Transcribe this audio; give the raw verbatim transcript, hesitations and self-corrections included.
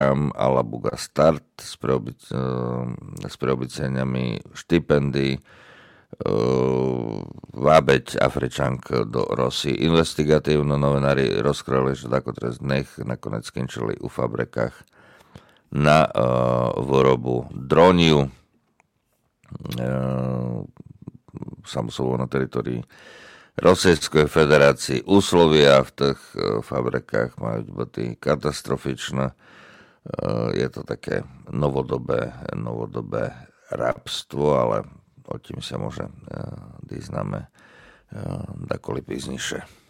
Alabuga Start s, preobic- s preobiceniami štipendií vábeť Afričank do Rosy. Investigatívno novinári rozkrali, že tako trest dnech nakoniec skončili u fabrekách na uh, výrobu droniu uh, samozrejme na teritorii Rosijskej federácii. Úslovia v tých uh, fabrikách majú byť katastrofičné. Uh, je to také novodobé, novodobé rabstvo, ale o tým sa môže uh, dýzname uh, dakoli pízniše.